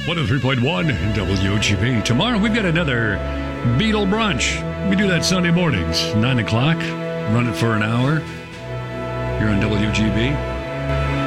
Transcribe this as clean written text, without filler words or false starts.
103.1 WGB. Tomorrow we've got another Beetle Brunch. We do that Sunday mornings, 9 o'clock. Run it for an hour. You're on WGB.